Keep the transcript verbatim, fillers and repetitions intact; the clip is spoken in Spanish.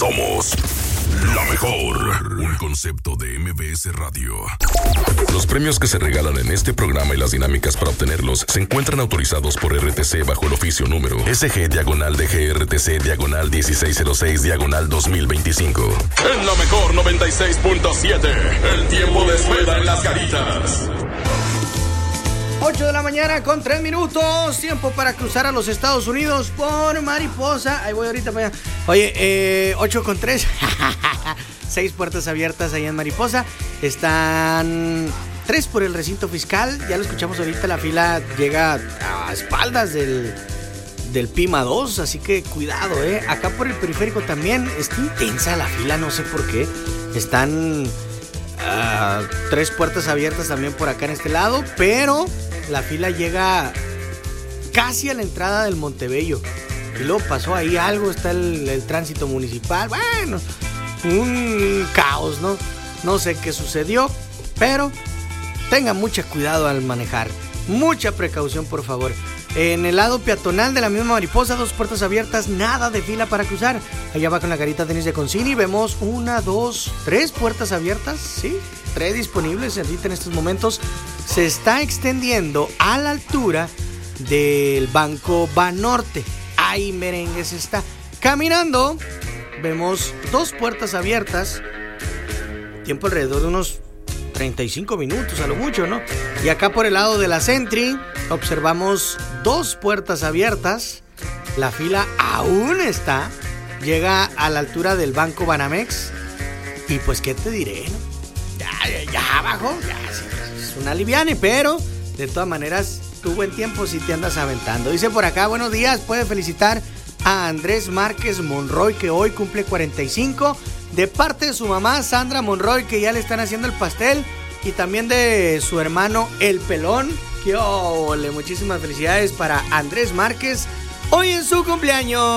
Somos la mejor. Un concepto de M B S Radio. Los premios que se regalan en este programa y las dinámicas para obtenerlos se encuentran autorizados por R T C bajo el oficio número S G diagonal D G R T C diagonal dieciséis cero seis diagonal dos mil veinticinco. En la mejor noventa y seis punto siete, el tiempo de espera en las Caritas. ocho de la mañana con tres minutos. Tiempo para cruzar a los Estados Unidos por Mariposa. Ahí voy ahorita para allá. Oye, eh, ocho con tres. Seis puertas abiertas ahí en Mariposa. Están tres por el recinto fiscal. Ya lo escuchamos ahorita. La fila llega a espaldas del, del Pima dos. Así que cuidado, eh. Acá por el periférico también está intensa la fila. No sé por qué. Están uh, tres puertas abiertas también por acá en este lado. Pero la fila llega casi a la entrada del Montebello. Y luego pasó ahí algo, está el, el tránsito municipal. Bueno, un caos, ¿no? No sé qué sucedió, pero tengan mucho cuidado al manejar. Mucha precaución, por favor. En el lado peatonal de la misma Mariposa, dos puertas abiertas, nada de fila para cruzar. Allá va con la carita Denis de Concini. Vemos una, dos, tres puertas abiertas, ¿sí? Tres disponibles ahorita en estos momentos. Se está extendiendo a la altura del Banco Banorte. Ahí merengue se está caminando. Vemos dos puertas abiertas. Tiempo alrededor de unos treinta y cinco minutos a lo mucho, ¿no? Y acá por el lado de la Sentry observamos dos puertas abiertas. La fila aún está. Llega a la altura del Banco Banamex. Y pues, ¿qué te diré, no? Ya, ya, ya abajo, ya, sí, es una liviane, pero de todas maneras, tu buen tiempo si te andas aventando. Dice por acá, buenos días, puede felicitar a Andrés Márquez Monroy, que hoy cumple cuarenta y cinco, de parte de su mamá, Sandra Monroy, que ya le están haciendo el pastel, y también de su hermano, El Pelón. ¡Qué ole! Muchísimas felicidades para Andrés Márquez, hoy en su cumpleaños.